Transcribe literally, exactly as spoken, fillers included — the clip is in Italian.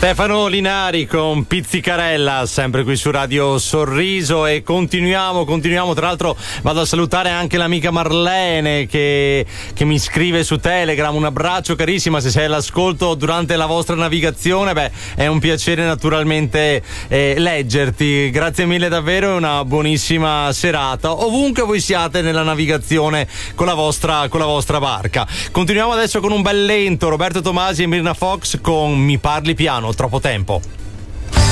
Stefano Linari con Pizzicarella, sempre qui su Radio Sorriso, e continuiamo, continuiamo. Tra l'altro vado a salutare anche l'amica Marlene che, che mi scrive su Telegram. Un abbraccio carissima, se sei all'ascolto durante la vostra navigazione, beh, è un piacere naturalmente eh, leggerti. Grazie mille davvero e una buonissima serata ovunque voi siate nella navigazione con la vostra, con la vostra barca. Continuiamo adesso con un bel lento, Roberto Tomasi e Mirna Fox con Mi parli piano, troppo tempo.